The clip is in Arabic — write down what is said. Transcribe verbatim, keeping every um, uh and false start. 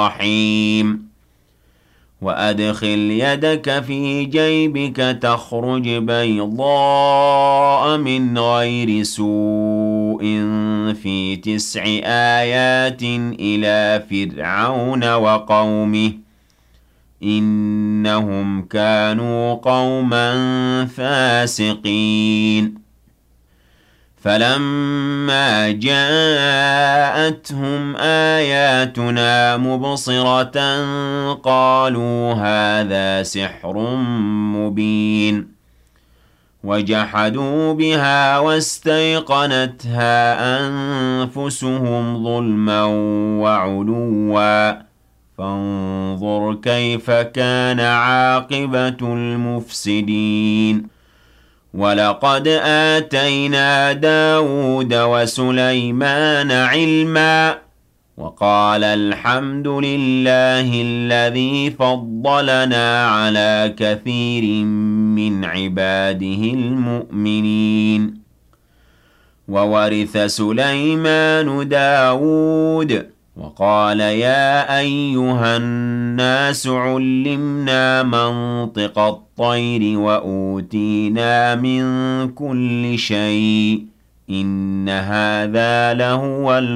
الرحيم وأدخل يدك في جيبك تخرج بيضاء من غير سوء في تسع آيات إلى فرعون وقومه إنهم كانوا قوما فاسقين فلما جاءتهم آياتنا مبصرة قالوا هذا سحر مبين وجحدوا بها واستيقنتها أنفسهم ظلما وعلوا فانظر كيف كان عاقبة المفسدين ولقد آتينا داود وسليمان علما وقال الحمد لله الذي فضلنا على كثير من عباده المؤمنين وورث سليمان داود وقال يا أيها الناس علمنا منطق الطير وأوتينا من كل شيء إن هذا لهو